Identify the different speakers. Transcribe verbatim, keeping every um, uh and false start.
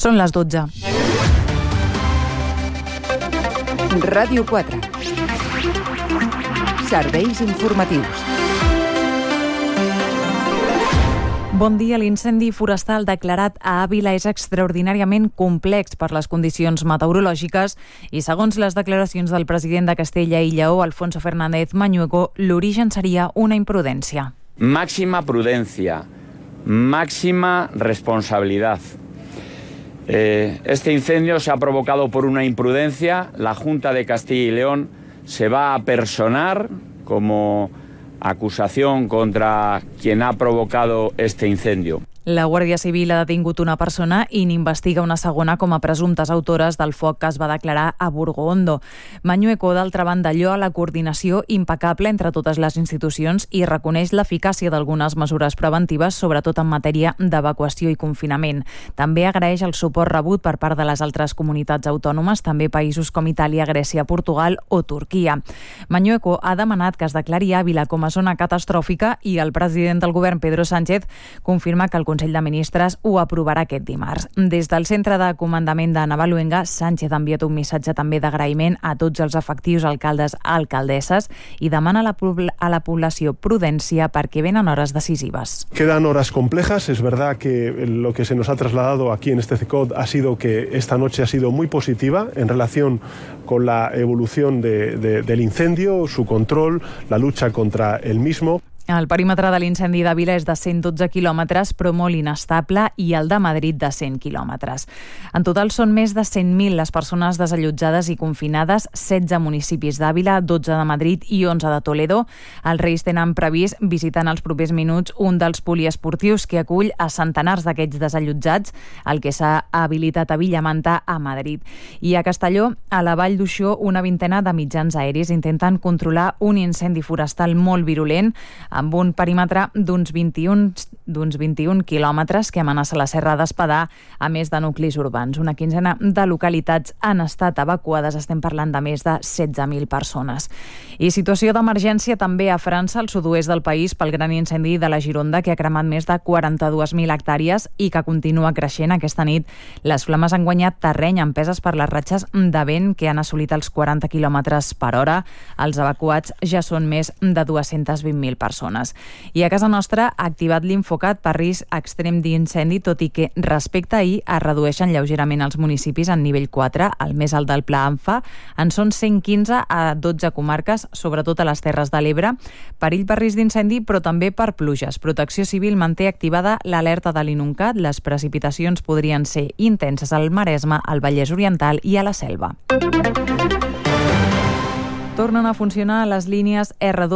Speaker 1: Són les dotze.
Speaker 2: Ràdio quatre. Serveis informatius.
Speaker 1: Bon dia. L'incendi forestal declarat a Àvila és extraordinàriament complex per les condicions meteorològiques i, segons les declaracions del president de Castella i Lleó, Alfonso Fernández Mañueco, l'origen seria una imprudència.
Speaker 3: Máxima prudencia, máxima responsabilidad. Eh, este incendio se ha provocado por una imprudencia. La Junta de Castilla y León se va a personar como acusación contra quien ha provocado este incendio.
Speaker 1: La Guàrdia Civil ha detingut una persona i n'investiga una segona com a presumptes autores del foc que es va declarar a Burgo-Ondo. Mañueco, d'altra banda, lloa la coordinació impecable entre totes les institucions i reconeix l'eficàcia d'algunes mesures preventives, sobretot en matèria d'evacuació i confinament. També agraeix el suport rebut per part de les altres comunitats autònomes, també països com Itàlia, Grècia, Portugal o Turquia. Mañueco ha demanat que es declari Àvila com a zona catastròfica i el president del govern, Pedro Sánchez, confirma que el Consell de Ministres ho aprovarà aquest dimarts. Des del centre de comandament de Navaluenga, Sánchez ha enviat un missatge també d'agraïment a tots els efectius alcaldes i alcaldesses i demana a la, a la població prudència perquè venen hores decisives.
Speaker 4: Quedan horas complejas. Es verdad que lo que se nos ha trasladado aquí en este CECOT ha sido que esta noche ha sido muy positiva en relación con la evolución de, de, del incendio, su control, la lucha contra el mismo.
Speaker 1: El perímetre de l'incendi d'Àvila és de cent dotze quilòmetres, però molt inestable, i el de Madrid de cent quilòmetres. En total són més de cent mil les persones desallotjades i confinades, setze municipis d'Àvila, dotze de Madrid i onze de Toledo. Els Reis tenen previst visitar en els propers minuts un dels poliesportius que acull a centenars d'aquests desallotjats, el que s'ha habilitat a Villamanta, a Madrid. I a Castelló, a la Vall d'Uixó, una vintena de mitjans aeris intenten controlar un incendi forestal molt virulent, amb un perímetre d'uns vint-i-un, d'uns vint-i-un quilòmetres que amenaça la Serra d'Espadà, a més de nuclis urbans. Una quinzena de localitats han estat evacuades, estem parlant de més de setze mil persones. I situació d'emergència també a França, al sud-oest del país, pel gran incendi de la Gironda, que ha cremat més de quaranta-dues mil hectàrees i que continua creixent. Aquesta nit les flames han guanyat terreny empeses per les ratxes de vent que han assolit els quaranta quilòmetres per hora. Els evacuats ja són més de dues-centes vint mil persones. I a casa nostra ha activat l'Infocat per risc extrem d'incendi, tot i que respecte a ahir es redueixen lleugerament els municipis en nivell quatre, el més alt del Pla ANFA. En són cent quinze a dotze comarques, sobretot a les Terres de l'Ebre. Perill per risc d'incendi, però també per pluges. Protecció Civil manté activada l'alerta de l'Inuncat. Les precipitacions podrien ser intenses al Maresme, al Vallès Oriental i a la Selva. Tornen a funcionar les línies erre dos